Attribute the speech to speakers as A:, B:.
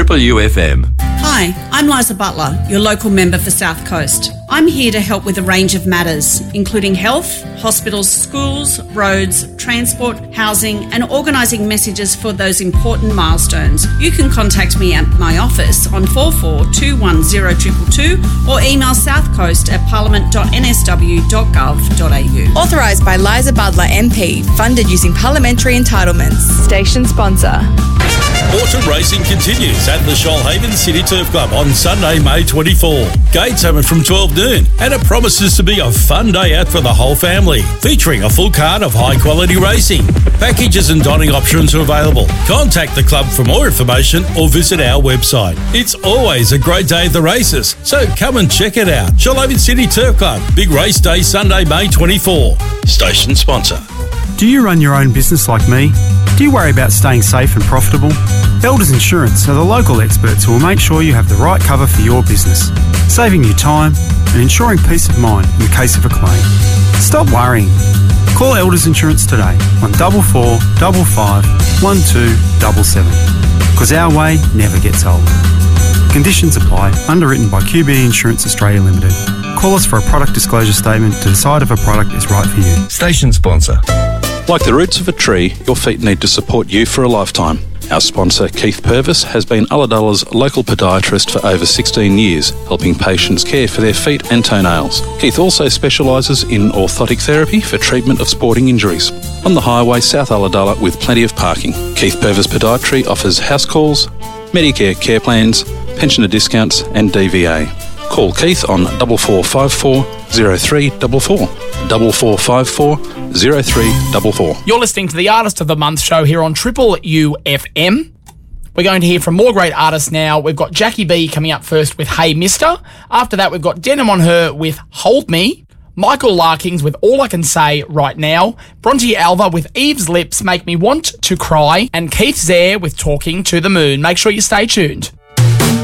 A: Triple UFM.
B: Hi, I'm Liza Butler, your local member for South Coast. I'm here to help with a range of matters, including health, hospitals, schools, roads, transport, housing, and organising messages for those important milestones. You can contact me at my office on 44210222 or email southcoast@parliament.nsw.gov.au.
C: Authorised by Liza Butler MP, funded using parliamentary entitlements. Station sponsor.
D: Autumn racing continues at the Shoalhaven City Turf Club on Sunday, May 24. Gates open from 12 noon and it promises to be a fun day out for the whole family, featuring a full card of high-quality racing. Packages and dining options are available. Contact the club for more information or visit our website. It's always a great day at the races, so come and check it out. Shoalhaven City Turf Club, big race day Sunday, May 24. Station sponsor.
E: Do you run your own business like me? Do you worry about staying safe and profitable? Elders Insurance are the local experts who will make sure you have the right cover for your business, saving you time and ensuring peace of mind in the case of a claim. Stop worrying. Call Elders Insurance today on 44 55 1277, because our way never gets old. Conditions apply. Underwritten by QBE Insurance Australia Limited. Call us for a product disclosure statement to decide if a product is right for you.
F: Station sponsor.
G: Like the roots of a tree, your feet need to support you for a lifetime. Our sponsor, Keith Purvis, has been Ulladulla's local podiatrist for over 16 years, helping patients care for their feet and toenails. Keith also specialises in orthotic therapy for treatment of sporting injuries. On the highway, South Ulladulla, with plenty of parking. Keith Purvis Podiatry offers house calls, Medicare care plans, pensioner discounts and DVA. Call Keith on 4454 0344. 4454 0344.
H: You're listening to the Artist of the Month show here on Triple UFM. We're going to hear from more great artists now. We've got Jackie B coming up first with Hey Mister. After that, we've got Denim on Her with Hold Me. Michael Larkins with All I Can Say Right Now. Bronte Alva with Eve's Lips Make Me Want to Cry. And Keith Zare with Talking to the Moon. Make sure you stay tuned.